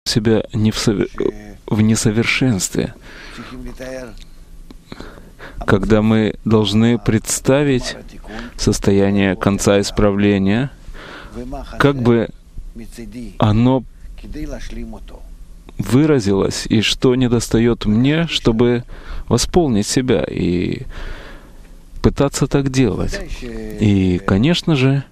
себя в несовершенстве, когда мы должны представить состояние конца исправления, как бы оно выразилось, и что недостает мне, чтобы восполнить себя и пытаться так делать. И, конечно же,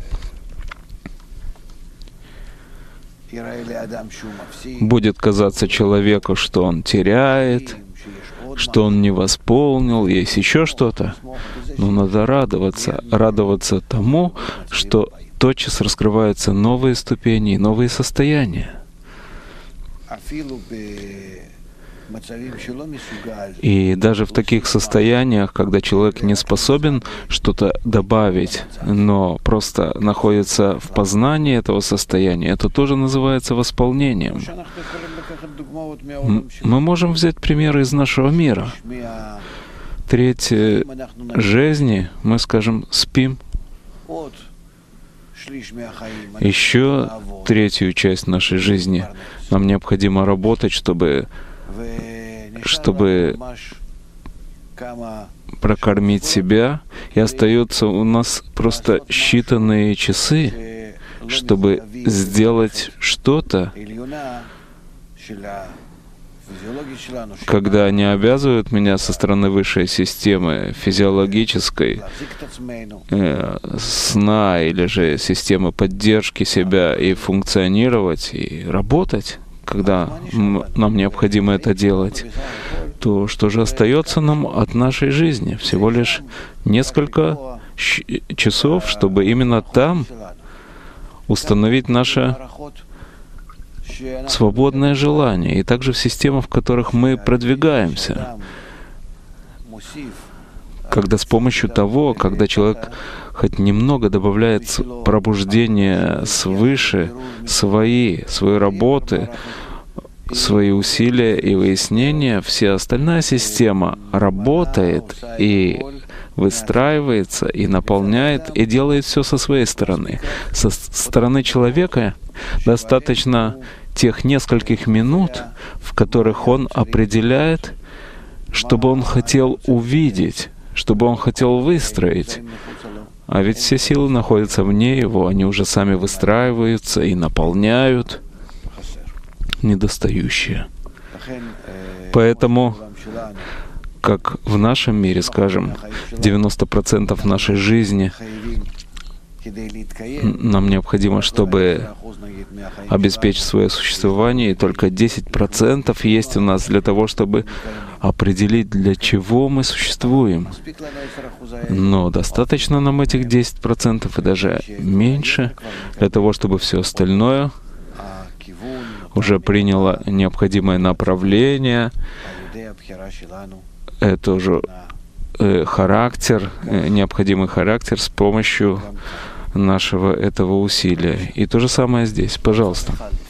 будет казаться человеку, что он теряет, что он не восполнил, есть еще что-то. Но надо радоваться тому, что тотчас раскрываются новые ступени и новые состояния. И даже в таких состояниях, когда человек не способен что-то добавить, но просто находится в познании этого состояния, это тоже называется восполнением. Мы можем взять примеры из нашего мира. Треть жизни, мы, скажем, спим. Еще третью часть нашей жизни нам необходимо работать, чтобы прокормить себя, и остается у нас просто считанные часы, чтобы сделать что-то, когда они обязывают меня со стороны высшей системы физиологической сна или же системы поддержки себя и функционировать, и работать, когда нам необходимо это делать, то что же остается нам от нашей жизни? Всего лишь несколько часов, чтобы именно там установить наше свободное желание, и также в системах, в которых мы продвигаемся. Когда с помощью того, когда человек хоть немного добавляет пробуждение свыше, свои работы, свои усилия и выяснения, вся остальная система работает и выстраивается, и наполняет, и делает все со своей стороны. Со стороны человека достаточно тех нескольких минут, в которых он определяет, чтобы он хотел увидеть, чтобы он хотел выстроить. А ведь все силы находятся вне его, они уже сами выстраиваются и наполняют недостающие. Поэтому, как в нашем мире, скажем, 90% нашей жизни нам необходимо, чтобы обеспечить свое существование, и только 10% есть у нас для того, чтобы определить, для чего мы существуем. Но достаточно нам этих 10% и даже меньше для того, чтобы все остальное уже приняло необходимое направление. Это уже характер, необходимый характер с помощью нашего этого усилия. И то же самое здесь. Пожалуйста.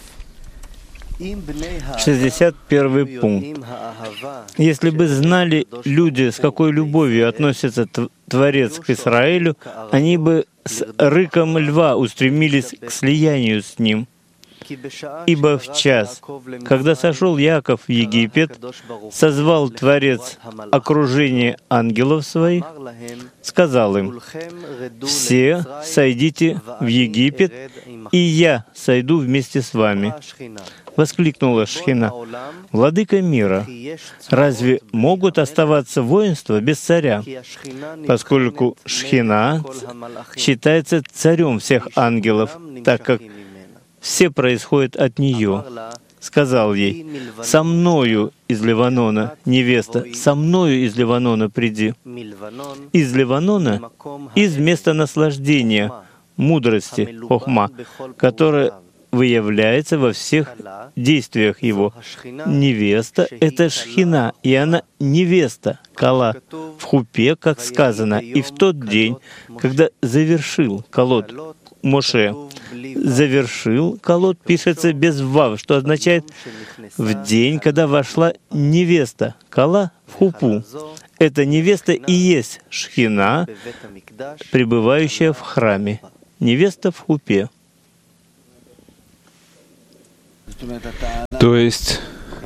61 пункт. Если бы знали люди, с какой любовью относится Творец к Израилю, они бы с рыком льва устремились к слиянию с Ним. Ибо в час, когда сошел Яков в Египет, созвал Творец окружение ангелов своих, сказал им: «Все сойдите в Египет, и я сойду вместе с вами». Воскликнула Шхина: «Владыка мира, разве могут оставаться воинства без царя?» Поскольку Шхина считается царем всех ангелов, так как все происходит от нее. Сказал ей: «Со мною из Ливанона, невеста, со мною из Ливанона приди». Из Ливанона, из места наслаждения, мудрости, хохма, которая выявляется во всех действиях его. Невеста — это Шхина, и она невеста, кала, в хупе, как сказано, и в тот день, когда завершил колод Моше. Завершил колод пишется без вав, что означает в день, когда вошла невеста, кала, в хупу. Эта невеста и есть Шхина, пребывающая в храме. Невеста в хупе. То есть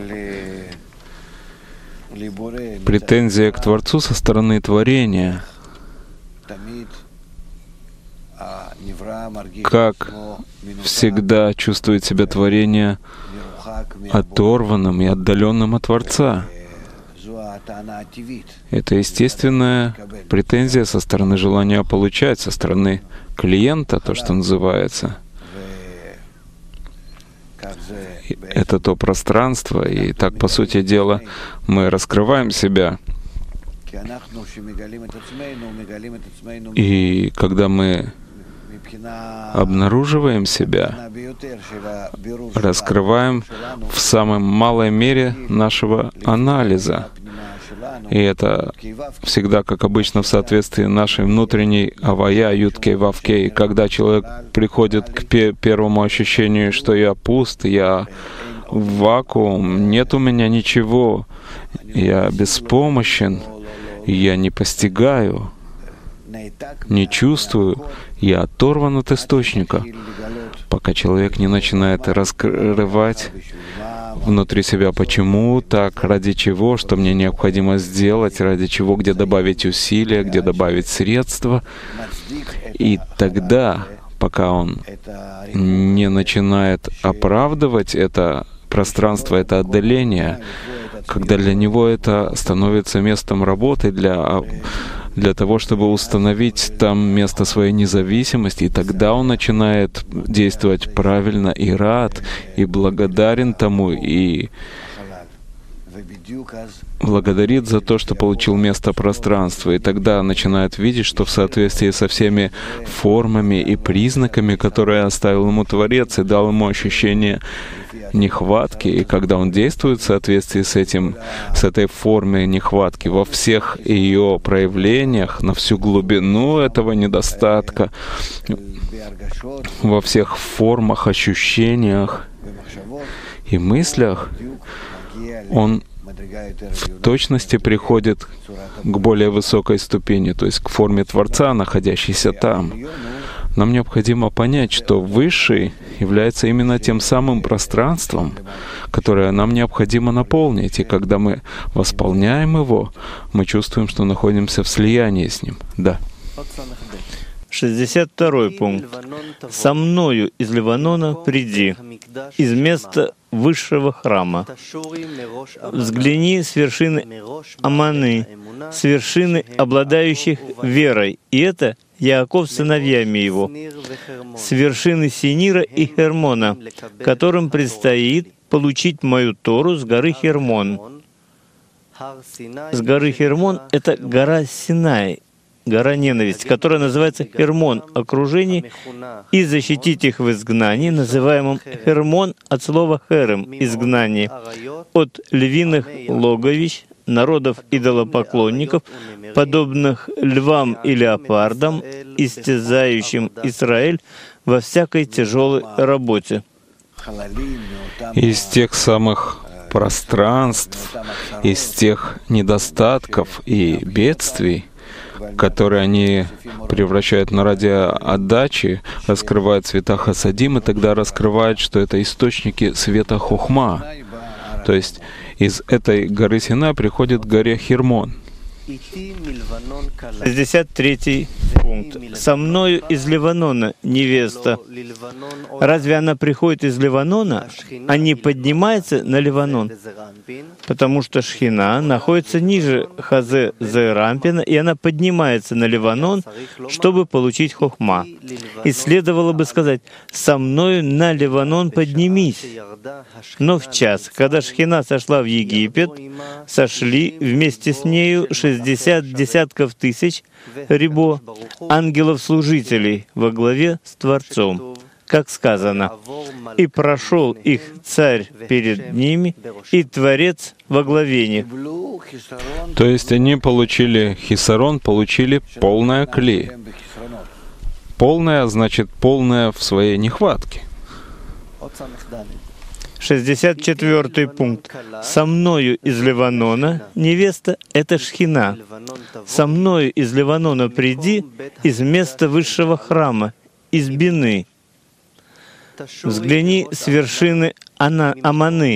претензия к Творцу со стороны творения, как всегда чувствует себя творение оторванным и отдаленным от Творца. Это естественная претензия со стороны желания получать, со стороны клиента, то, что называется. Это то пространство, и так, по сути дела, мы раскрываем себя. И когда мы обнаруживаем себя, раскрываем в самой малой мере нашего анализа. И это всегда, как обычно, в соответствии нашей внутренней авая, юд-кей, вав-кей. Когда человек приходит к первому ощущению, что я пуст, я в вакуум, нет у меня ничего, я беспомощен, я не постигаю, не чувствую, я оторван от источника, пока человек не начинает раскрывать внутри себя, почему так, ради чего, что мне необходимо сделать, ради чего, где добавить усилия, где добавить средства. И тогда, пока он не начинает оправдывать это пространство, это отдаление, когда для него это становится местом работы для того, чтобы установить там место своей независимости, и тогда он начинает действовать правильно и рад, и благодарен тому, и благодарит за то, что получил место пространства, и тогда начинает видеть, что в соответствии со всеми формами и признаками, которые оставил ему Творец, и дал ему ощущение нехватки, и когда он действует в соответствии с этой формой нехватки во всех ее проявлениях, на всю глубину этого недостатка, во всех формах, ощущениях и мыслях, он в точности приходит к более высокой ступени, то есть к форме Творца, находящейся там. Нам необходимо понять, что Высший является именно тем самым пространством, которое нам необходимо наполнить. И когда мы восполняем его, мы чувствуем, что находимся в слиянии с ним. Да. 62 пункт. «Со мною из Ливанона приди, из места высшего храма. Взгляни с вершины Аманы, с вершины обладающих верой, и это Яаков с сыновьями его, с вершины Синира и Хермона, которым предстоит получить мою Тору с горы Хермон». С горы Хермон — это гора Синай, гора ненависти, которая называется Хермон, окружение, и защитить их в изгнании, называемом Хермон от слова херем, изгнание, от львиных логовищ, народов идолопоклонников, подобных львам и леопардам, истязающим Израиль во всякой тяжелой работе. Из тех самых пространств, из тех недостатков и бедствий, которые они превращают на ради отдачи, раскрывают света Хасадим, и тогда раскрывают, что это источники света Хохма. То есть из этой горы Синай приходит к горе Хермон. 63 пункт. «Со мною из Ливанона невеста. Разве она приходит из Ливанона, а не поднимается на Ливанон? Потому что Шхина находится ниже Хазе Зерампина, и она поднимается на Ливанон, чтобы получить хохма. И следовало бы сказать: «Со мною на Ливанон поднимись». Но в час, когда Шхина сошла в Египет, сошли вместе с нею 60 десятков тысяч рибо ангелов-служителей во главе с Творцом, как сказано: «И прошел их царь перед ними, и Творец во главе них». То есть они получили хисарон, получили полное кли. Полное значит полное в своей нехватке. 64 пункт. «Со мною из Ливанона невеста — это Шхина. Со мною из Ливанона приди, из места высшего храма, из Бины. Взгляни с вершины Аманы